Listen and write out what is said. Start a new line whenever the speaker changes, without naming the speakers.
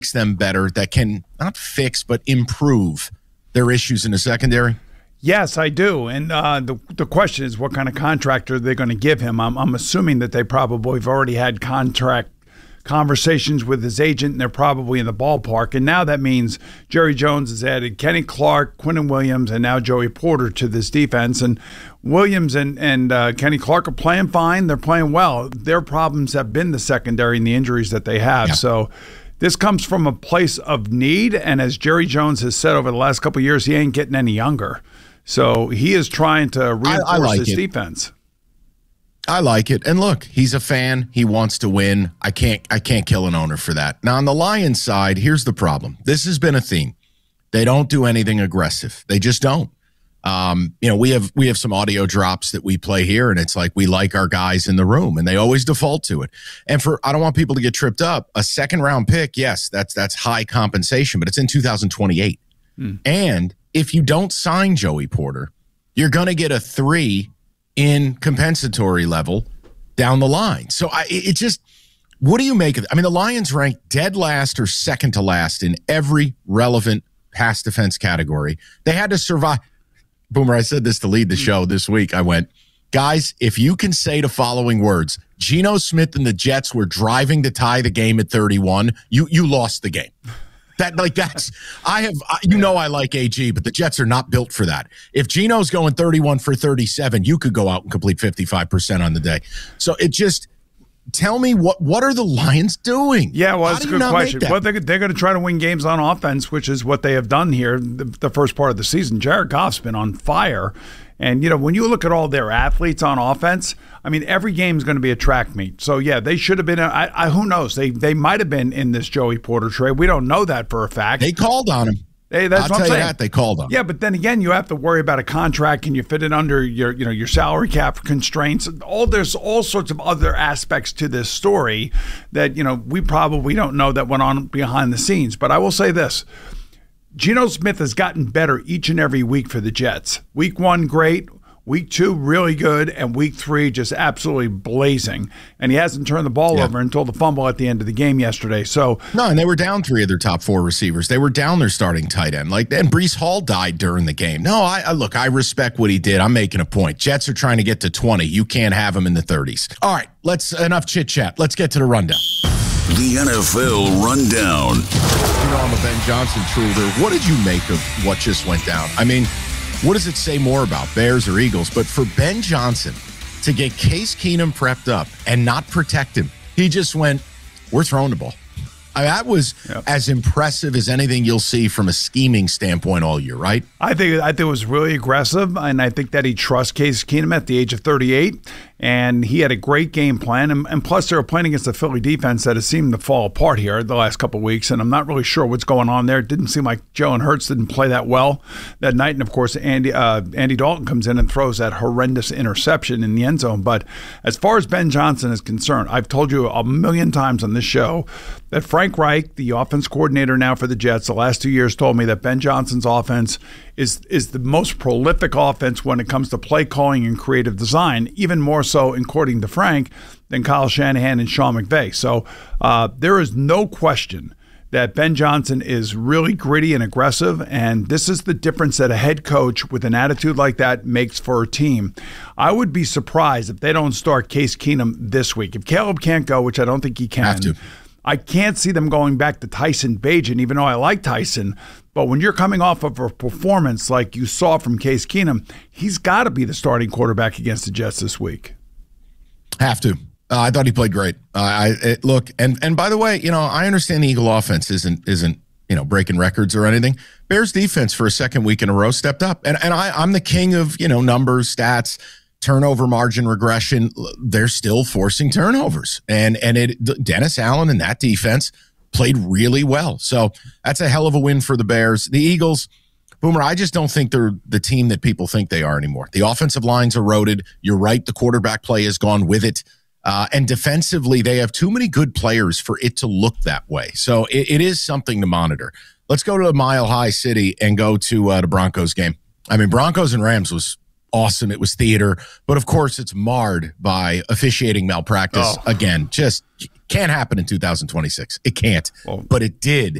them better, that can not fix but improve their issues in the secondary?
Yes, I do. And the question is, what kind of contract are they going to give him? I'm assuming that they probably have already had contract conversations with his agent, and they're probably in the ballpark. And now that means Jerry Jones has added Kenny Clark, Quinnen Williams, and now Joey Porter to this defense. And Williams and Kenny Clark are playing fine. They're playing well. Their problems have been the secondary and the injuries that they have. Yeah. So this comes from a place of need. And as Jerry Jones has said over the last couple of years, he ain't getting any younger. So he is trying to reinforce his defense.
I like it. And look, he's a fan. He wants to win. I can't kill an owner for that. Now, on the Lions side, here's the problem. This has been a theme. They don't do anything aggressive. They just don't. We have some audio drops that we play here, and it's like we like our guys in the room, and they always default to it. And I don't want people to get tripped up. A second-round pick, yes, that's high compensation, but it's in 2028. And if you don't sign Joey Porter, you're going to get a 3 in compensatory level down the line. So what do you make of it? I mean, the Lions rank dead last or second to last in every relevant pass defense category. They had to survive. Boomer, I said this to lead the show this week. I went, guys, if you can say the following words, Geno Smith and the Jets were driving to tie the game at 31, you lost the game. I like AG, but the Jets are not built for that. If Geno's going 31 for 37, you could go out and complete 55% on the day. So tell me what are the Lions doing?
Yeah, well, that's a good question. Well, they're going to try to win games on offense, which is what they have done here the first part of the season. Jared Goff's been on fire. And, when you look at all their athletes on offense, I mean, every game is going to be a track meet. So, yeah, they should have been. Who knows? They might have been in this Joey Porter trade. We don't know that for a fact.
They called on him.
Hey, that's what I'm saying.
That they called on.
Yeah, but then again, you have to worry about a contract. Can you fit it under your salary cap constraints? There's all sorts of other aspects to this story that we probably don't know that went on behind the scenes. But I will say this. Geno Smith has gotten better each and every week for the Jets. Week 1, great. Week 2, really good. And week 3, just absolutely blazing. And he hasn't turned the ball over until the fumble at the end of the game yesterday.
No, and they were down 3 of their top 4 receivers. They were down their starting tight end. And Breece Hall died during the game. No, I respect what he did. I'm making a point. Jets are trying to get to 20. You can't have them in the 30s. All right, enough chit-chat. Let's get to the rundown.
The NFL Rundown.
I'm a Ben Johnson truther. What did you make of what just went down? I mean, what does it say more about Bears or Eagles? But for Ben Johnson to get Case Keenum prepped up and not protect him, he just went, we're throwing the ball. That was as impressive as anything you'll see from a scheming standpoint all year, right?
I think it was really aggressive, and I think that he trusts Case Keenum at the age of 38, and he had a great game plan. And plus, they were playing against the Philly defense that has seemed to fall apart here the last couple of weeks, and I'm not really sure what's going on there. It didn't seem like Jalen Hurts didn't play that well that night, and of course, Andy Dalton comes in and throws that horrendous interception in the end zone. But as far as Ben Johnson is concerned, I've told you a million times on this show that Frank Reich, the offense coordinator now for the Jets, the last 2 years told me that Ben Johnson's offense is the most prolific offense when it comes to play calling and creative design, even more so, according to Frank, than Kyle Shanahan and Sean McVay. So there is no question that Ben Johnson is really gritty and aggressive, and this is the difference that a head coach with an attitude like that makes for a team. I would be surprised if they don't start Case Keenum this week. If Caleb can't go, which I don't think he can,
have to.
I can't see them going back to Tyson Bagent, even though I like Tyson. But when you're coming off of a performance like you saw from Case Keenum, he's got to be the starting quarterback against the Jets this week.
Have to. I thought he played great. Look, and by the way, I understand the Eagle offense isn't breaking records or anything. Bears defense for a second week in a row stepped up, and I'm the king of numbers, stats. Turnover margin regression, they're still forcing turnovers. And Dennis Allen and that defense played really well. So that's a hell of a win for the Bears. The Eagles, Boomer, I just don't think they're the team that people think they are anymore. The offensive line's eroded. You're right, the quarterback play has gone with it. And defensively, they have too many good players for it to look that way. So it is something to monitor. Let's go to Mile High City and go to the Broncos game. I mean, Broncos and Rams was awesome. It was theater. But of course, it's marred by officiating malpractice. Again, just can't happen in 2026. It can't. But it did